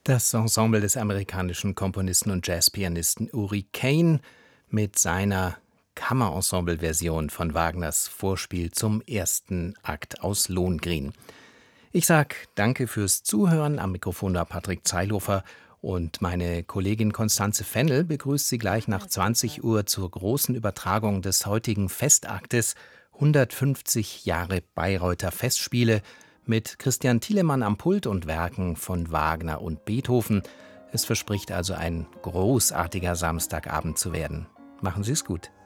Das Ensemble des amerikanischen Komponisten und Jazzpianisten Uri Cain mit seiner Kammerensemble-Version von Wagners Vorspiel zum ersten Akt aus Lohengrin. Ich sag danke fürs Zuhören. Am Mikrofon war Patrick Zeilhofer und meine Kollegin Constanze Fennel begrüßt Sie gleich nach 20 Uhr zur großen Übertragung des heutigen Festaktes 150 Jahre Bayreuther Festspiele mit Christian Thielemann am Pult und Werken von Wagner und Beethoven. Es verspricht also ein großartiger Samstagabend zu werden. Machen Sie es gut.